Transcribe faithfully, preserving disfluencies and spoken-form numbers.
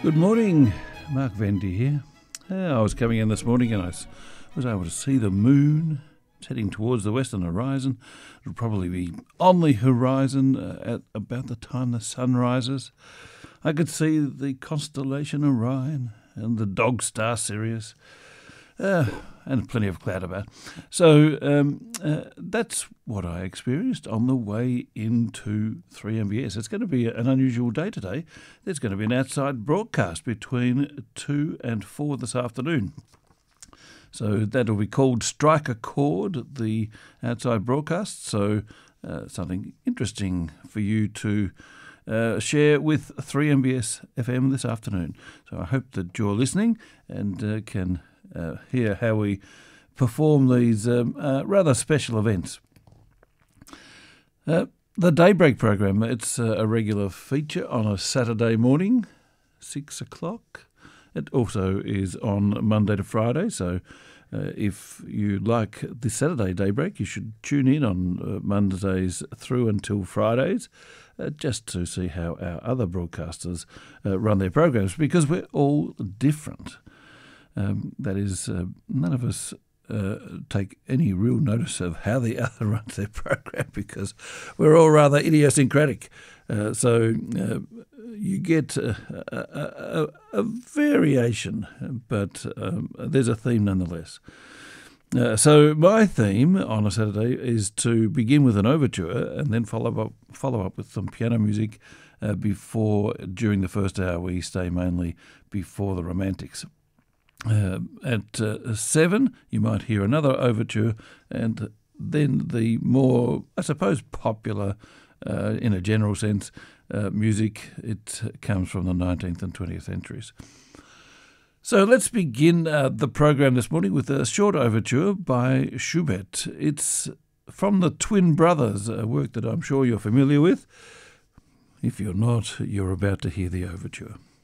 Good morning, Mark Vendy here. Uh, I was coming in this morning and I was able to see the moon. It's heading towards the western horizon. It'll probably be on the horizon uh, at about the time the sun rises. I could see the constellation Orion and the dog star Sirius, uh, and plenty of cloud about. So um, uh, that's what I experienced on the way into three M B S. It's going to be an unusual day today. There's going to be an outside broadcast between two and four this afternoon. So that'll be called Strike a Chord, the outside broadcast. So uh, something interesting for you to uh, share with three M B S F M this afternoon. So I hope that you're listening and uh, can uh, hear how we perform these um, uh, rather special events. Uh, the Daybreak program, it's uh, a regular feature on a Saturday morning, six o'clock. It also is on Monday to Friday, so uh, if you like the Saturday Daybreak, you should tune in on uh, Mondays through until Fridays, uh, just to see how our other broadcasters uh, run their programs, because we're all different. Um, that is, uh, none of us uh, take any real notice of how the other runs their program, because we're all rather idiosyncratic. Uh, so uh, you get a, a, a, a variation, but um, there's a theme nonetheless. Uh, so my theme on a Saturday is to begin with an overture and then follow up follow up with some piano music uh, before, during the first hour, we stay mainly before the Romantics. Uh, at uh, seven, you might hear another overture, and then the more, I suppose, popular, uh, in a general sense, uh, music. It comes from the nineteenth and twentieth centuries. So let's begin uh, the program this morning with a short overture by Schubert. It's from the Twin Brothers, a work that I'm sure you're familiar with. If you're not, you're about to hear the overture.